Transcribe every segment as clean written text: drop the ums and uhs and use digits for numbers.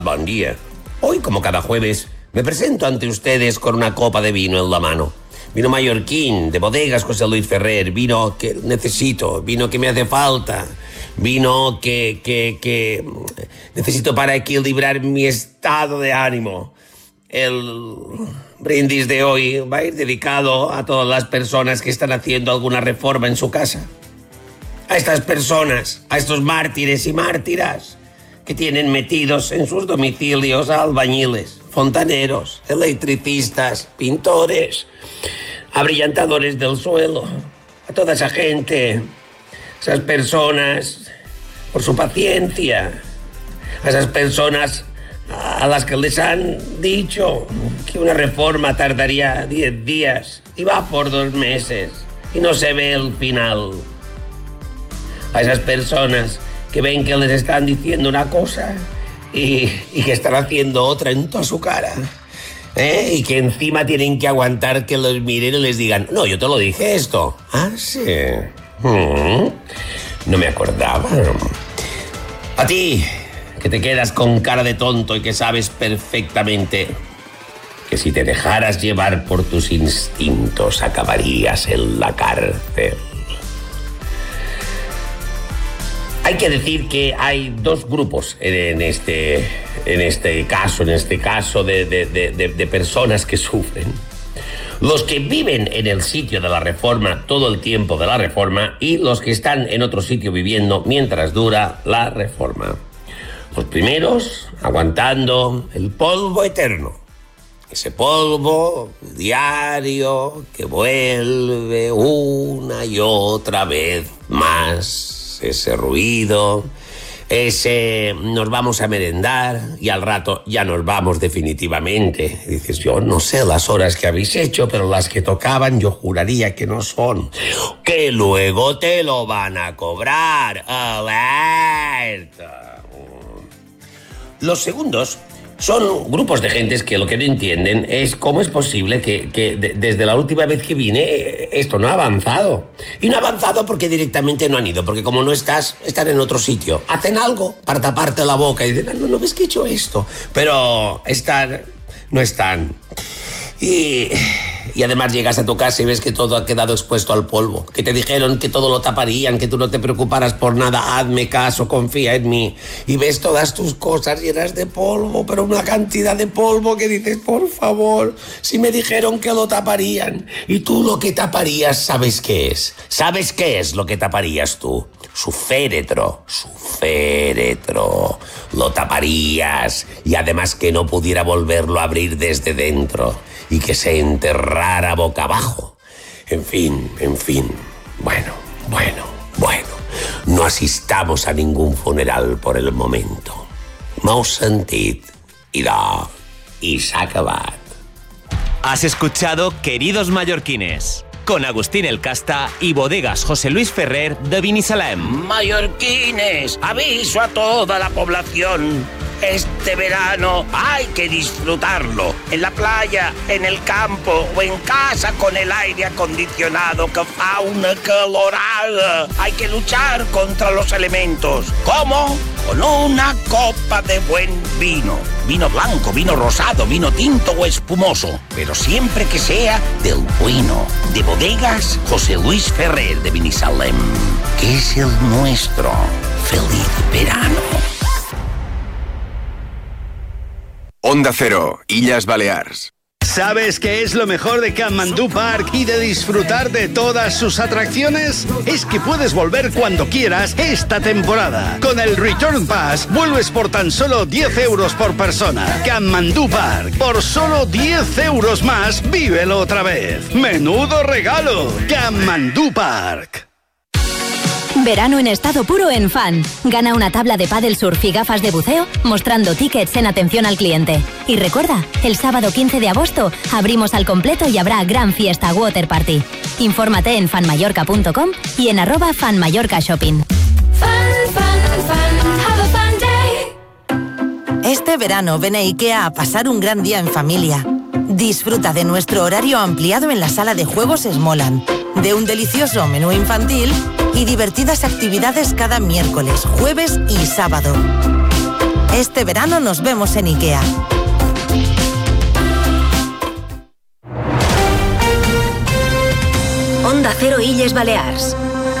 Buen día. Hoy, como cada jueves, me presento ante ustedes con una copa de vino en la mano. Vino mallorquín, de bodegas José Luis Ferrer. Vino que necesito, vino que me hace falta. Vino que necesito para equilibrar mi estado de ánimo. El brindis de hoy va a ir dedicado a todas las personas que están haciendo alguna reforma en su casa. A estas personas, a estos mártires y mártiras que tienen metidos en sus domicilios a albañiles, fontaneros, electricistas, pintores, abrillantadores del suelo, a toda esa gente, esas personas, por su paciencia, a esas personas a las que les han dicho que una reforma tardaría 10 días y va por 2 meses y no se ve el final. A esas personas que ven que les están diciendo una cosa y que están haciendo otra en toda su cara. Y que encima tienen que aguantar que los miren y les digan, no, yo te lo dije esto. Ah, sí. No me acordaba. A ti, que te quedas con cara de tonto y que sabes perfectamente que si te dejaras llevar por tus instintos acabarías en la cárcel. Hay que decir que hay 2 grupos en este caso de personas que sufren. Los que viven en el sitio de la reforma todo el tiempo de la reforma y los que están en otro sitio viviendo mientras dura la reforma. Los primeros aguantando el polvo eterno. Ese polvo diario que vuelve una y otra vez más. Ese ruido, ese nos vamos a merendar y al rato ya nos vamos definitivamente. Y dices, yo no sé las horas que habéis hecho, pero las que tocaban yo juraría que no son. Que luego te lo van a cobrar. ¡Alerta! Los segundos son grupos de gentes que lo que no entienden es cómo es posible que desde la última vez que vine esto no ha avanzado. Y no ha avanzado porque directamente no han ido, porque como no están en otro sitio. Hacen algo para taparte la boca y dicen, no ves que he hecho esto. Pero no están. Y además llegas a tu casa y ves que todo ha quedado expuesto al polvo, que te dijeron que todo lo taparían, que tú no te preocuparas por nada, hazme caso, confía en mí, y ves todas tus cosas llenas de polvo, pero una cantidad de polvo que dices, por favor, si me dijeron que lo taparían, y tú lo que taparías, ¿sabes qué es? ¿Sabes qué es lo que taparías tú? Su féretro, lo taparías, y además que no pudiera volverlo a abrir desde dentro, y que se enterrara boca abajo. En fin. Bueno. No asistamos a ningún funeral por el momento. M'heu sentit, y s'ha acabat. Has escuchado Queridos Mallorquines, con Agustín El Casta y bodegas José Luis Ferrer de Binissalem. Mallorquines, aviso a toda la población. Este verano hay que disfrutarlo. En la playa, en el campo o en casa con el aire acondicionado que fa una calorada. Hay que luchar contra los elementos. ¿Cómo? Con una copa de buen vino. Vino blanco, vino rosado, vino tinto o espumoso. Pero siempre que sea del bueno. De bodegas José Luis Ferrer de Binissalem. Que es el nuestro. Feliz verano. Onda Cero, Illas Balears. ¿Sabes qué es lo mejor de Kathmandu Park y de disfrutar de todas sus atracciones? Es que puedes volver cuando quieras esta temporada. Con el Return Pass vuelves por tan solo 10 euros por persona. Kathmandu Park, por solo 10 euros más, vívelo otra vez. ¡Menudo regalo! Kathmandu Park. Verano en estado puro en Fan. Gana una tabla de pádel surf y gafas de buceo mostrando tickets en atención al cliente. Y recuerda, el sábado 15 de agosto abrimos al completo y habrá gran fiesta water party. Infórmate en fanmallorca.com y en @fanmallorcashopping. Have a fun day. Este verano ven a IKEA a pasar un gran día en familia. Disfruta de nuestro horario ampliado en la sala de juegos Smoland, de un delicioso menú infantil y divertidas actividades cada miércoles, jueves y sábado. Este verano nos vemos en IKEA. Onda Cero Illes Balears.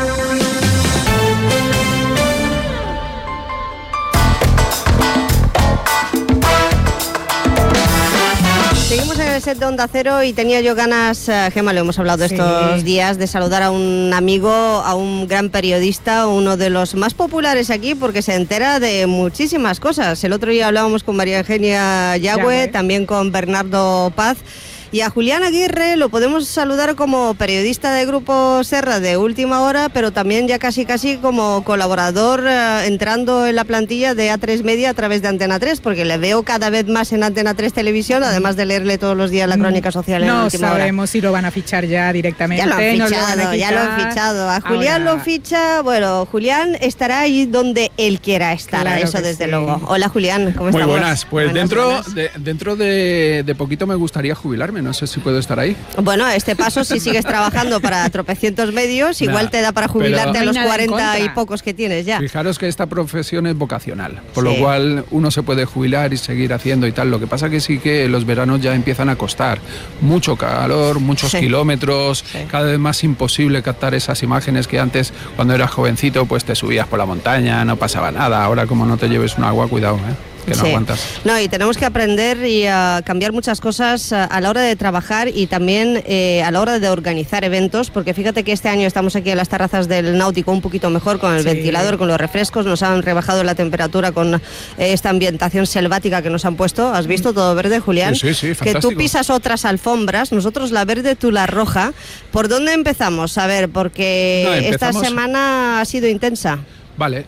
Seguimos en el set de Onda Cero y tenía yo ganas, Gemma, lo hemos hablado estos días, de saludar a un amigo, a un gran periodista, uno de los más populares aquí porque se entera de muchísimas cosas. El otro día hablábamos con María Eugenia Yagüe, también con Bernardo Paz. Y a Julián Aguirre lo podemos saludar como periodista de Grupo Serra de Última Hora, pero también ya casi como colaborador entrando en la plantilla de A3 Media a través de Antena 3, porque le veo cada vez más en Antena 3 Televisión, además de leerle todos los días la crónica social en Última Hora. No sabemos si lo van a fichar ya directamente. Ya lo han fichado. A Julián lo ficha, bueno, Julián estará ahí donde él quiera estar, claro, eso desde luego. Hola Julián, ¿cómo estamos? Muy buenas, pues dentro de poquito me gustaría jubilarme. No sé si puedo estar ahí. Bueno, a este paso, si sigues trabajando para tropecientos medios, igual te da para jubilarte a los 40 y pocos que tienes ya. Fijaros que esta profesión es vocacional, por lo cual uno se puede jubilar y seguir haciendo y tal. Lo que pasa que sí que los veranos ya empiezan a costar. Mucho calor, muchos kilómetros, cada vez más imposible captar esas imágenes que antes, cuando eras jovencito, pues te subías por la montaña, no pasaba nada. Ahora, como no te lleves un agua, cuidado, que no aguantas. No, y tenemos que aprender y cambiar muchas cosas a la hora de trabajar y también a la hora de organizar eventos, porque fíjate que este año estamos aquí en las terrazas del Náutico un poquito mejor con el ventilador, con los refrescos, nos han rebajado la temperatura con esta ambientación selvática que nos han puesto. ¿Has visto todo verde, Julián? Sí, fantástico. Que tú pisas otras alfombras, nosotros la verde, tú la roja. ¿Por dónde empezamos? A ver, porque esta semana ha sido intensa. Vale,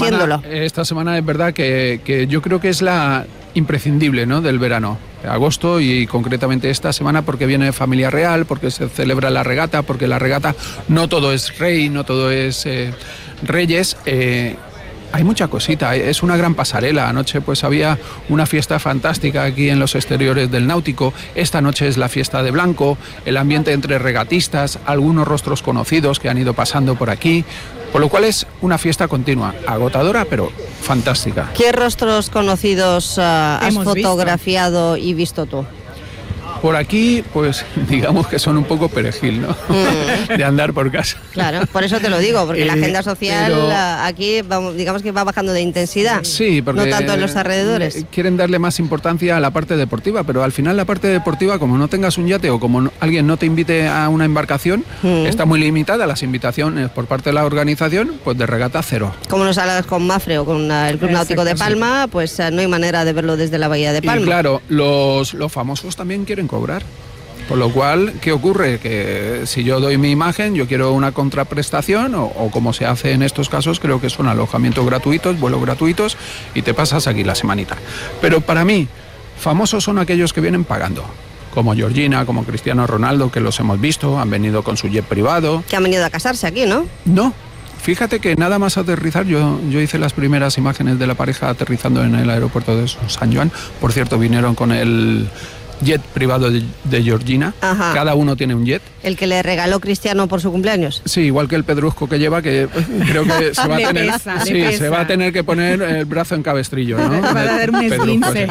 esta semana es verdad que yo creo que es la imprescindible, ¿no?, del verano. Agosto y concretamente esta semana porque viene Familia Real, porque se celebra la regata, porque la regata no todo es rey, no todo es reyes. Hay mucha cosita, es una gran pasarela. Anoche pues había una fiesta fantástica aquí en los exteriores del Náutico. Esta noche es la fiesta de Blanco, el ambiente entre regatistas, algunos rostros conocidos que han ido pasando por aquí. Por lo cual es una fiesta continua, agotadora, pero fantástica. ¿Qué rostros conocidos has fotografiado y visto tú? Por aquí, pues digamos que son un poco perejil, ¿no? De andar por casa. Claro, por eso te lo digo, porque la agenda social aquí, digamos que va bajando de intensidad. Sí, porque no tanto en los alrededores. Quieren darle más importancia a la parte deportiva, pero al final la parte deportiva, como no tengas un yate o como alguien no te invite a una embarcación, está muy limitada las invitaciones por parte de la organización, pues de regata cero. Como nos hablas con Mafre o con el Club Náutico de Palma, pues no hay manera de verlo desde la Bahía de Palma. Y claro, los famosos también quieren cobrar. Por lo cual, ¿qué ocurre? Que si yo doy mi imagen, yo quiero una contraprestación o como se hace en estos casos, creo que son alojamientos gratuitos, vuelos gratuitos y te pasas aquí la semanita. Pero para mí, famosos son aquellos que vienen pagando. Como Georgina, como Cristiano Ronaldo, que los hemos visto, han venido con su jet privado. Que han venido a casarse aquí, ¿no? No. Fíjate que nada más aterrizar, yo hice las primeras imágenes de la pareja aterrizando en el aeropuerto de San Juan. Por cierto, vinieron con el jet privado de Georgina. Ajá. Cada uno tiene un jet. ¿El que le regaló Cristiano por su cumpleaños? Sí, igual que el pedrusco que lleva, que creo que se va a tener que poner el brazo en cabestrillo, ¿no? Va a dar un esguince.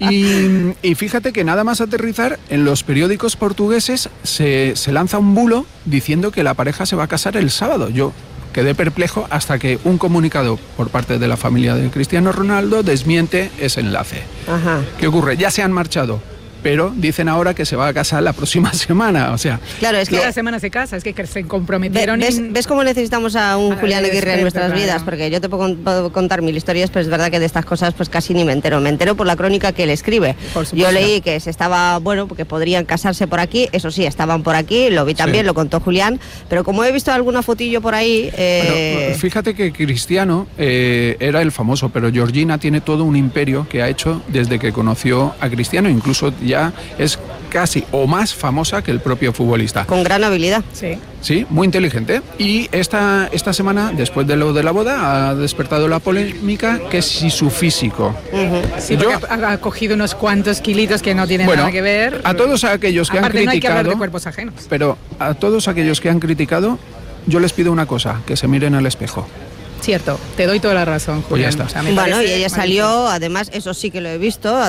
Y fíjate que nada más aterrizar, en los periódicos portugueses se lanza un bulo diciendo que la pareja se va a casar el sábado. Yo quedé perplejo hasta que un comunicado por parte de la familia de Cristiano Ronaldo desmiente ese enlace. Ajá. ¿Qué ocurre? Ya se han marchado, pero dicen ahora que se va a casar la próxima semana, o sea... Claro, es que cada semana se casa, es que se comprometieron... ¿Ves cómo necesitamos a un Julián Aguirre en nuestras vidas? Porque yo te puedo contar mil historias, pero es verdad que de estas cosas pues casi ni me entero. Me entero por la crónica que él escribe. Yo leí que se estaba, bueno, porque podrían casarse por aquí, eso sí, estaban por aquí, lo vi también, lo contó Julián, pero como he visto alguna fotillo por ahí... Bueno, fíjate que Cristiano era el famoso, pero Georgina tiene todo un imperio que ha hecho desde que conoció a Cristiano, incluso ya es casi o más famosa que el propio futbolista. Con gran habilidad. Sí, muy inteligente. Y esta semana, después de lo de la boda, ha despertado la polémica que si su físico. Sí, porque ha cogido unos cuantos kilitos que no tienen nada que ver. A todos aquellos que han criticado... no hay que hablar de cuerpos ajenos. Pero a todos aquellos que han criticado, yo les pido una cosa, que se miren al espejo. Cierto, te doy toda la razón, Julián. Pues ya está. O sea, bueno, y ella salió, además, eso sí que lo he visto,